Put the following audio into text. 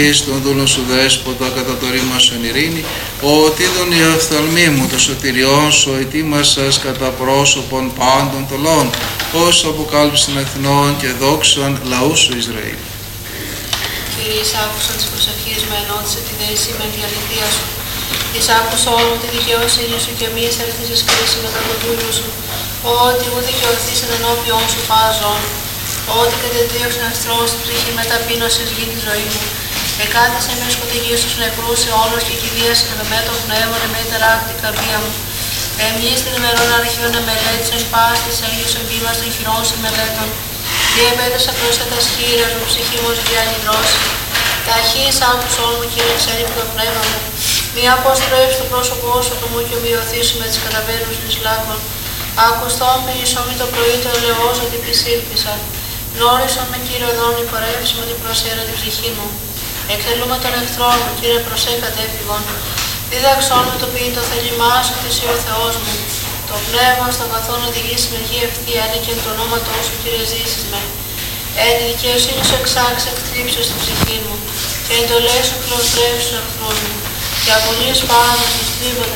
ευλογείς τον δούλον σου δέσποτα κατά το ρήμα σου εν ειρήνη, ότι είδον η οφθαλμή μου το σωτηριόν σου, ετοίμασας κατά πρόσωπον πάντων τολών, όσο αποκάλυψη των εθνών και δόξαν λαού σου Ισραήλ. Κύριε, εισάκουσα της προσευχής με ενώτησε τη δέση με τη αληθεία σου. Εισάκουσα όλου τη δικαιοσύνη σου και μη εισέλθεις κρίση μετά τον δούλο σου, ότι ου δικαιωθείς εν ενώπιον σου πάζων, ότι κατεδίωξαν εχθρό στην ψυχή με ταπείνωσης γη τη ζωή μου. Εκάθισε με σκοτεινή στους νεκρούς αιώνος και κηδείας με το πνεύμα με τεράκτη καρδία μου. Εμείς την ημερών αρχαίων εμελέτησαν πας της Αγίας Ομπήμας των χειρών σε μελέτων. Διεπέτασα πρόσθετα σχήρα μου ψυχή μου ως διανυδρώσει. Ταχύς άκουσα όλου μου Κύριε εξέλιπτο το πνεύμα μου. Μη αποστρέψει το πρόσωπό σου του μου και ομοιωθήσου με τις καταβαίνους της λάκων. Ακουστόν πίσω με το πρωί το ελαιός ότι επισήλπισα. Γνώρισον με Κύριο Δόν υπορεύσιμο την προσέρα την ψυχή μου. Εκτελούμε τον εχθρό μου, Κύριε προσέχατε έφυγον. Δίδαξόν με το ποιήν το θέλημά σου, ότι είσαι ο Θεός μου. Το πνεύμα στον καθόν οδηγήσει με γη ευθεία, είναι και εν το ονόματό σου, Κύριε ζήσεις με. Εν τη δικαιοσύνη σου εξάξει εκτρίψω στην ψυχή μου. Και εντολές σου κλωστρέψου εχθρούς μου. Και απολύεις πάνω στους τρίβονται